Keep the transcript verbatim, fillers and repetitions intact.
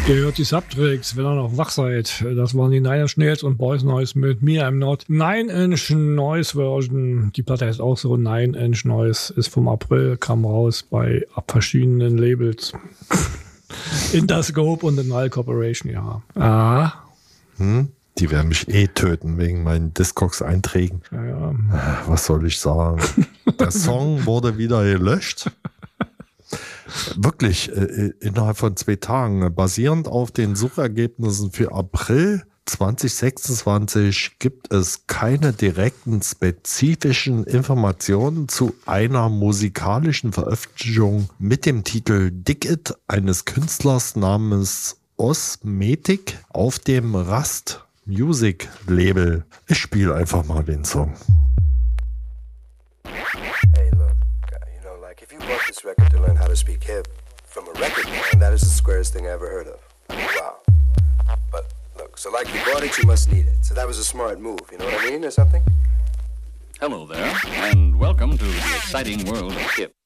Ihr hört die Subtracks, wenn ihr noch wach seid. Das waren die Nine Inch Nails und Boys Noise mit Me I'm Not. Nine Inch Noise Version. Die Platte heißt auch so. Nine Inch Noise ist vom April, kam raus bei verschiedenen Labels. Interscope und The Null Corporation, ja. Ah. Hm, die werden mich eh töten wegen meinen Discogs-Einträgen. Ja, ja. Was soll ich sagen? Der Song wurde wieder gelöscht. Wirklich, äh, innerhalb von zwei Tagen. Basierend auf den Suchergebnissen für April zwanzig sechsundzwanzig gibt es keine direkten spezifischen Informationen zu einer musikalischen Veröffentlichung mit dem Titel Dig It eines Künstlers namens Osmetic auf dem Rust Music Label. Ich spiele einfach mal den Song. Hey, look, you know, like if you bought this record to learn how to speak hip from a record man, that is the squarest thing I ever heard of. Wow. But look, so like you bought it, you must need it. So that was a smart move, you know what I mean, or something? Hello there, and welcome to the exciting world of hip.